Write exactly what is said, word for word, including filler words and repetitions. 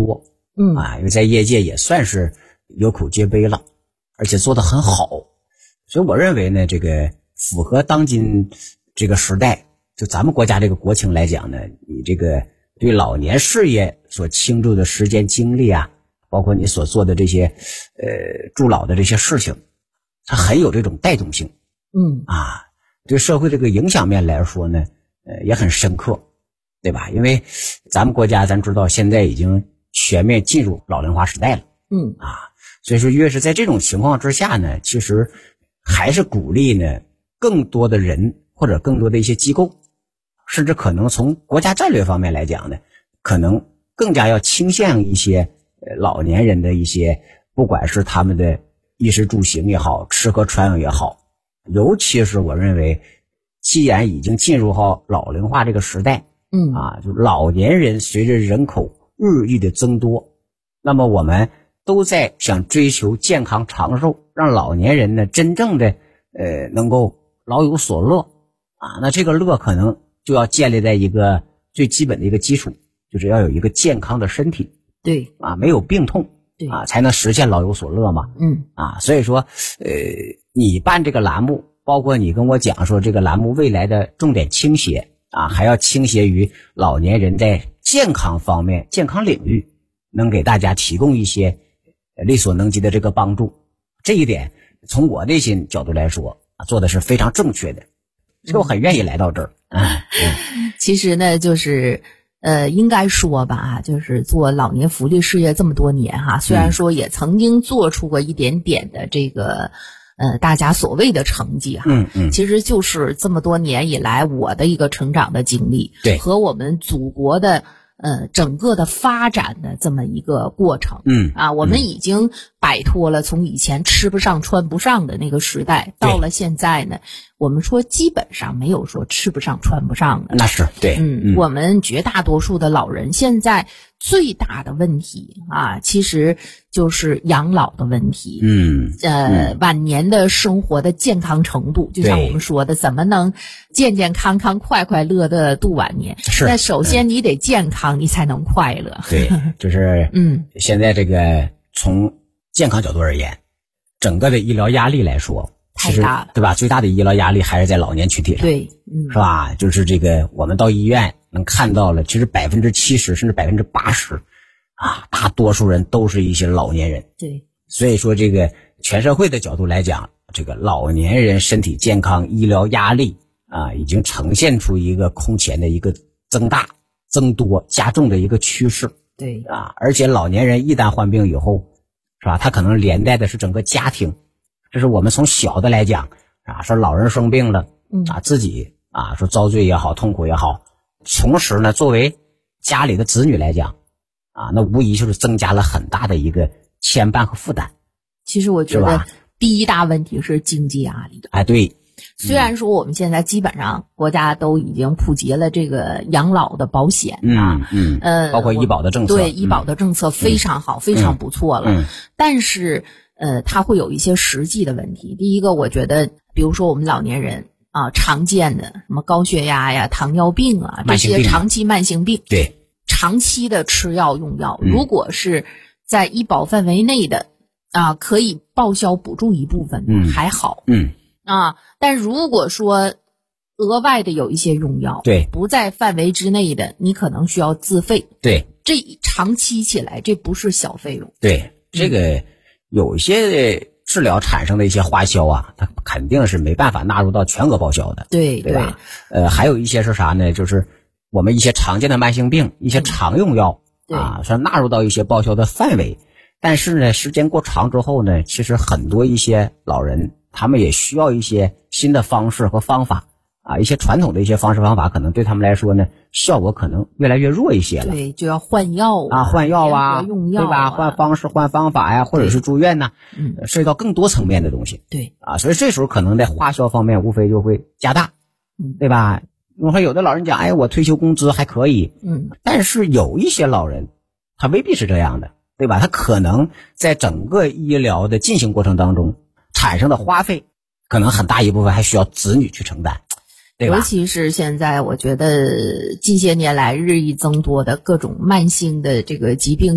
多， 嗯啊，因为在业界也算是有口皆碑了，而且做得很好。所以我认为呢，这个符合当今这个时代，就咱们国家这个国情来讲呢，你这个对老年事业所倾注的时间精力啊，包括你所做的这些呃助老的这些事情，它很有这种带动性。 嗯啊，对社会这个影响面来说呢，呃也很深刻，对吧？因为咱们国家咱知道现在已经全面进入老龄化时代了。 嗯啊，所以说越是在这种情况之下呢，其实还是鼓励呢更多的人或者更多的一些机构，甚至可能从国家战略方面来讲呢，可能更加要倾向一些呃老年人的一些，不管是他们的衣食住行也好，吃喝穿用也好，尤其是我认为，既然已经进入到老龄化这个时代， 嗯啊，就老年人随着人口日益的增多，那么我们都在想追求健康长寿，让老年人呢真正的呃能够老有所乐啊。那这个乐可能就要建立在一个最基本的一个基础，就是要有一个健康的身体， 对啊，没有病痛， 对啊，才能实现老有所乐嘛。 嗯啊，所以说呃你办这个栏目，包括你跟我讲说这个栏目未来的重点倾斜啊，还要倾斜于老年人在健康方面、健康领域能给大家提供一些力所能及的这个帮助。这一点从我内心角度来说啊，做的是非常正确的，所以我很愿意来到这儿。嗯嗯、 其实呢，就是呃，应该说吧，就是做老年福利事业这么多年哈，虽然说也曾经做出过一点点的这个呃大家所谓的成绩哈， 嗯嗯， 其实就是这么多年以来我的一个成长的经历， 对， 和我们祖国的呃整个的发展的这么一个过程。 嗯啊，我们已经摆脱了从以前吃不上穿不上的那个时代，到了现在呢，我们说基本上没有说吃不上穿不上的。 那是对， 嗯，我们绝大多数的老人现在最大的问题啊，其实就是养老的问题。 嗯， 呃，晚年的生活的健康程度，就像我们说的，怎么能健健康康、快快乐的度晚年？ 是。 那首先你得健康，你才能快乐。 对，就是嗯， 现在这个从健康角度而言，整个的医疗压力来说， 太大了， 对吧？最大的医疗压力还是在老年群体上， 对，嗯， 是吧？就是这个，我们到医院能看到了，其实百分之七十甚至百分之八十，啊，大多数人都是一些老年人。 对， 所以说这个全社会的角度来讲，这个老年人身体健康、医疗压力啊，已经呈现出一个空前的一个增大、增多、加重的一个趋势。 对啊，而且老年人一旦患病以后，是吧？他可能连带的是整个家庭。这是我们从小的来讲啊，说老人生病了，啊，自己啊说遭罪也好，痛苦也好，同时呢，作为家里的子女来讲，啊，那无疑就是增加了很大的一个牵绊和负担。 其实我觉得第一大问题是经济压力。 哎，对。 虽然说我们现在基本上国家都已经普及了这个养老的保险啊， 嗯嗯，呃，包括医保的政策， 对，医保的政策非常好，嗯、非常不错了。 嗯， 但是呃，它会有一些实际的问题。第一个，我觉得，比如说我们老年人啊，常见的什么高血压呀、糖尿病啊，这些长期慢性病， 对， 长期的吃药用药，如果是在医保范围内的啊，可以报销补助一部分， 嗯， 还好， 嗯。 啊，但如果说额外的有一些用药， 对， 不在范围之内的，你可能需要自费。 对， 这长期起来，这不是小费用。 对，这个有一些治疗产生的一些花销啊，它肯定是没办法纳入到全额报销的。 对， 对吧？对呃，还有一些是啥呢？就是我们一些常见的慢性病，一些常用药、 嗯、 啊，说纳入到一些报销的范围。但是呢，时间过长之后呢，其实很多一些老人。他们也需要一些新的方式和方法啊，一些传统的一些方式方法可能对他们来说呢，效果可能越来越弱一些了。 对，就要换药啊，换药啊， 用药、啊、 对吧？换方式、换方法呀，或者是住院呐、啊， 嗯， 涉及到更多层面的东西。 对啊，所以这时候可能在花销方面无非就会加大， 嗯， 对吧？我说有的老人讲，哎，我退休工资还可以， 嗯， 但是有一些老人他未必是这样的，对吧？他可能在整个医疗的进行过程当中产生的花费。可能很大一部分还需要子女去承担，对吧？ 尤其是现在，我觉得近些年来日益增多的各种慢性的这个疾病。